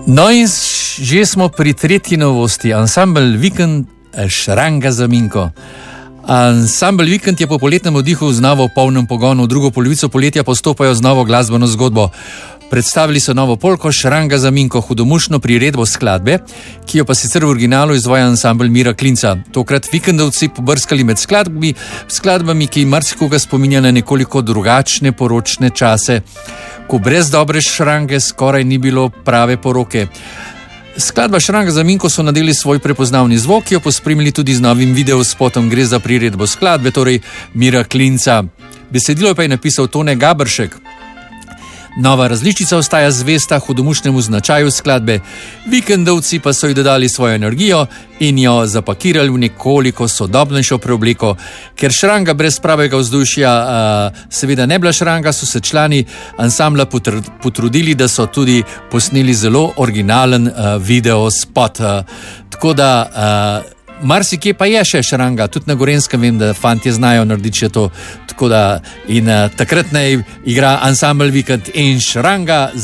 No in že smo pri tretji novosti. Ansambel Vikend Šranga za Minko. Ansambel Vikend je po poletnem oddihu znova v polnem pogonu. V drugo polovico poletja postopajo z novo glasbeno zgodbo. Predstavili so novo polko Šranga za Minko, hudomušno priredbo skladbe, ki jo pa sicer v originalu izvaja ansambel Mira Klinca. Tokrat vikendovci pobrskali med skladbami, ki marsikoga spominja na nekoliko drugačne poročne čase, ko brez dobre šrange skoraj ni bilo prave poroke. Skladba Šranga za Minko so nadeli svoj prepoznavni zvok, ki jo pospremili tudi z novim videospotom. Gre za priredbo skladbe, torej Mira Klinca. Besedilo pa je napisal Tone Gabršek. Nova različica ostaja zvesta hudomušnemu značaju skladbe, vikendovci pa so ji dodali svojo energijo in jo zapakirali v nekoliko sodobnejšo preobleko. Ker šranga brez pravega vzdušja seveda ne bila šranga, so se člani ansambla potrudili, da so tudi posneli zelo originalen videospot. Tako da marsikje pa je še šranga, tudi na Gorenjskem vem, da fantje znajo narediti še to. Tako da in takrat naj igra ansambel Vikend in Šranga